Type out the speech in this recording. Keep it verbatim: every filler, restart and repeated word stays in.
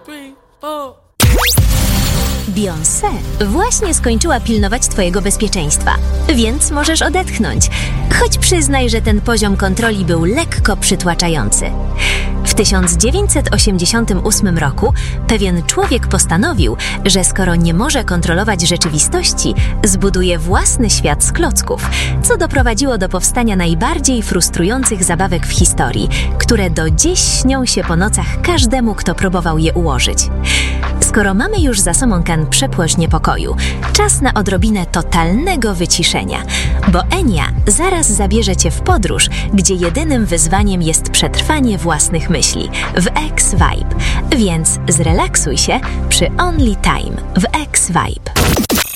three, four. Beyoncé właśnie skończyła pilnować twojego bezpieczeństwa, więc możesz odetchnąć, choć przyznaj, że ten poziom kontroli był lekko przytłaczający. W tysiąc dziewięćset osiemdziesiątym ósmym roku pewien człowiek postanowił, że skoro nie może kontrolować rzeczywistości, zbuduje własny świat z klocków, co doprowadziło do powstania najbardziej frustrujących zabawek w historii, które do dziś śnią się po nocach każdemu, kto próbował je ułożyć. Skoro mamy już za sobą kan przepłość niepokoju, czas na odrobinę totalnego wyciszenia, bo Enya zaraz zabierze cię w podróż, gdzie jedynym wyzwaniem jest przetrwanie własnych myśli w X-Vibe, więc zrelaksuj się przy Only Time w X-Vibe.